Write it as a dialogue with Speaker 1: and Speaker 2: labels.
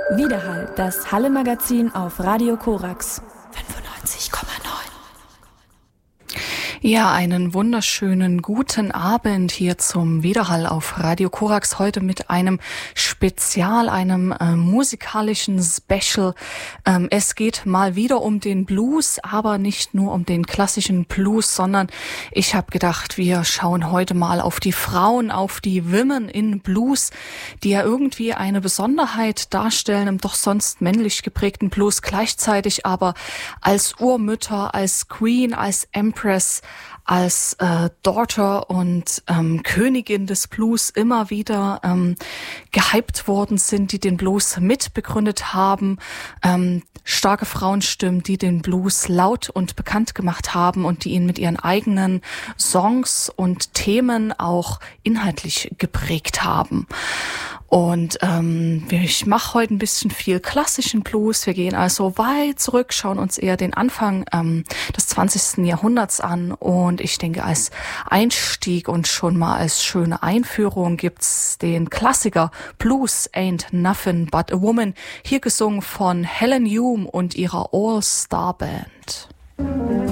Speaker 1: Widerhall, das Halle-Magazin auf Radio Korax 95,9.
Speaker 2: Ja, einen wunderschönen guten Abend hier zum Widerhall auf Radio Korax. Heute mit einem Spezial, einem musikalischen Special. Es geht mal wieder um den Blues, aber nicht nur um den klassischen Blues, sondern ich habe gedacht, wir schauen heute mal auf die Frauen, auf die Women in Blues, die ja irgendwie eine Besonderheit darstellen im doch sonst männlich geprägten Blues, gleichzeitig aber als Urmütter, als Queen, als Empress, als Daughter und Königin des Blues immer wieder gehypt worden sind, die den Blues mitbegründet haben, starke Frauenstimmen, die den Blues laut und bekannt gemacht haben und die ihn mit ihren eigenen Songs und Themen auch inhaltlich geprägt haben. Und ich mache heute ein bisschen viel klassischen Blues. Wir gehen also weit zurück, schauen uns eher den Anfang des 20. Jahrhunderts an. Und ich denke, als Einstieg und schon mal als schöne Einführung gibt's den Klassiker Blues Ain't Nothing But a Woman, hier gesungen von Helen Hume und ihrer All-Star Band.